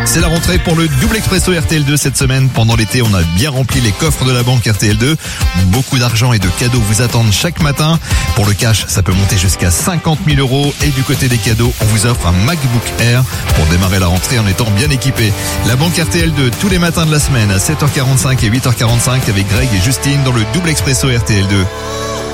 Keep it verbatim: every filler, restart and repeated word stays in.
C'est la rentrée pour le double expresso R T L deux cette semaine. Pendant l'été, on a bien rempli les coffres de la banque R T L deux. Beaucoup d'argent et de cadeaux vous attendent chaque matin. Pour le cash, ça peut monter jusqu'à cinquante mille euros. Et du côté des cadeaux, on vous offre un MacBook Air pour démarrer la rentrée en étant bien équipé. La banque R T L deux, tous les matins de la semaine à sept heures quarante-cinq et huit heures quarante-cinq avec Greg et Justine dans le double expresso R T L deux.